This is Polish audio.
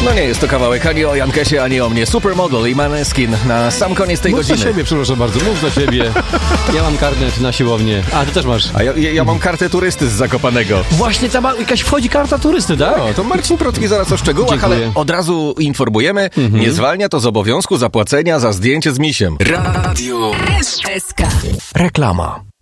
No nie jest to kawałek ani o Jankesie, ani o mnie. Supermodel i Maneskin na sam koniec tej godziny. Mów do siebie, przepraszam bardzo, mów do siebie. Ja mam karnet na siłownię. A, ty też masz. A ja mam kartę turysty z Zakopanego. Właśnie tam jakaś wchodzi karta turysty, tak? No, to Marcin Protki zaraz o szczegółach, Dziękuję. ale od razu informujemy, nie zwalnia to z obowiązku zapłacenia za zdjęcie z misiem. Radio SK. Reklama.